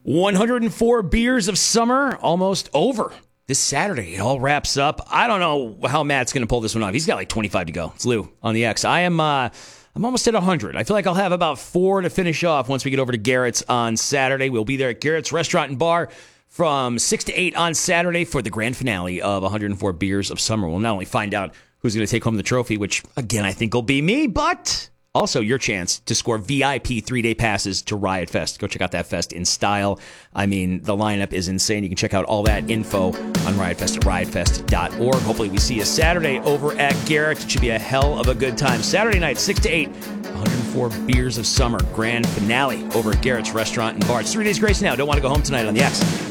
104 beers of summer almost over. This Saturday, it all wraps up. I don't know how Matt's going to pull this one off. He's got like 25 to go. It's Lou on the X. I'm almost at 100. I feel like I'll have about 4 to finish off once we get over to Garrett's on Saturday. We'll be there at Garrett's Restaurant and Bar from 6 to 8 on Saturday for the grand finale of 104 Beers of Summer. We'll not only find out who's going to take home the trophy, which, again, I think will be me, but also your chance to score VIP 3-day passes to Riot Fest. Go check out that fest in style. I mean, the lineup is insane. You can check out all that info on Riot Fest at riotfest.org. Hopefully we see you Saturday over at Garrett. It should be a hell of a good time. Saturday night, 6 to 8, 104 Beers of Summer grand finale over at Garrett's Restaurant and Bar. It's 3 Days Grace now. Don't want to go home tonight on the X.